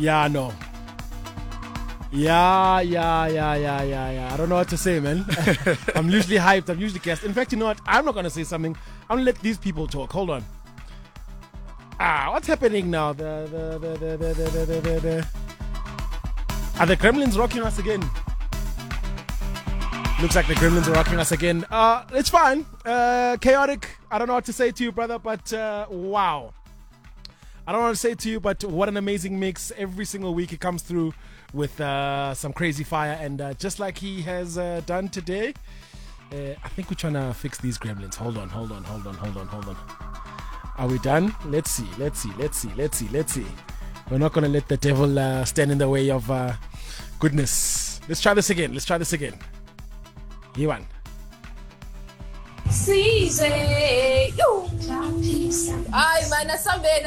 Yeah, no. Yeah. I don't know what to say, man. I'm usually hyped. I'm usually gassed. In fact, you know what? I'm not going to say something. I'm going to let these people talk. Hold on. What's happening now? Are the Gremlins rocking us again? Looks like the Gremlins are rocking us again. It's fine. Chaotic. I don't know what to say to you, brother, but wow. I don't know what to say to you, but what an amazing mix. Every single week it comes through with some crazy fire. And just like he has done today, I think we're trying to fix these Gremlins. Hold on. Are we done? Let's see. We're not going to let the devil stand in the way of goodness. Let's try this again. Here one. Caesar, yo. Ay, man, nasambin.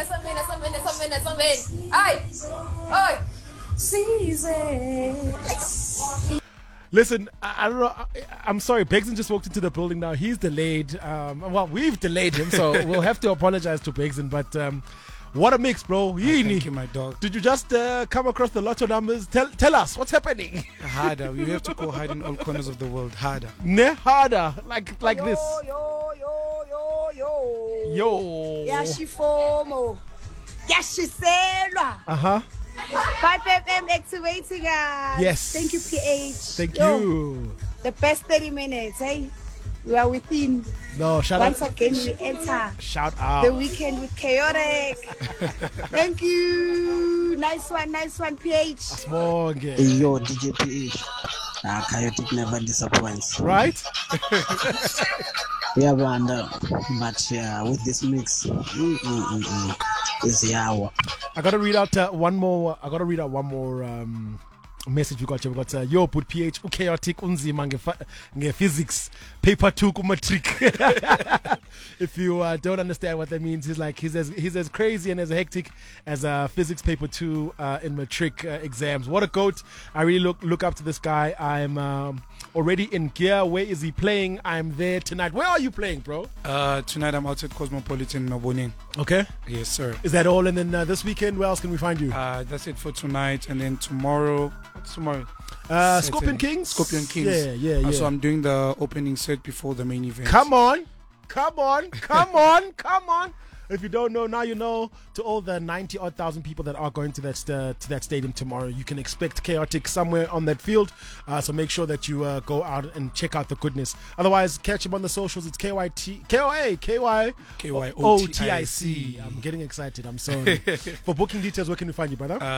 Ay, Caesar. Listen, I don't know. I'm sorry. Begson just walked into the building now. He's delayed. Well, we've delayed him, so we'll have to apologize to Begson. But what a mix, bro. Thank you, my dog. Did you just come across the lotto numbers? Tell us what's happening. Harder. We have to go hide in all corners of the world. Harder. Harder. Like this. Yo. Yashifomo. Yashiselwa. 5 FM activating us. Yes. Thank you, PH. Thank you. The best 30 minutes, hey? We are within. No, shout Once out. again, we enter Shout out. the weekend with Chaotic. Thank you. Nice one, PH. Small game. Yo, DJ PH. Chaotic never disappoints. Right? Yeah, but with this mix, is yawa. I gotta read out one more message we got here. We got yo put PH chaotic unzima nge physics paper 2 matric. If you don't understand what that means, he's as crazy and as hectic as physics paper 2 in matric exams. What a goat. I really look up to this guy. I'm already in gear. Where is he playing? I'm there tonight. Where are you playing, bro? Tonight I'm out at Cosmopolitan Noboning. Okay. Yes, sir. Is that all? And then this weekend, where else can we find you? That's it for tonight. And then tomorrow, what's tomorrow? Scorpion Kings? Scorpion Kings. Yeah. So I'm doing the opening set before the main event. Come on. If you don't know, now you know. To all the 90,000 people that are going to that stadium tomorrow, you can expect Chaotic somewhere on that field. So make sure that you go out and check out the goodness. Otherwise, catch him on the socials. It's KYOTIC. I'm getting excited. I'm sorry. For booking details, where can we find you, brother?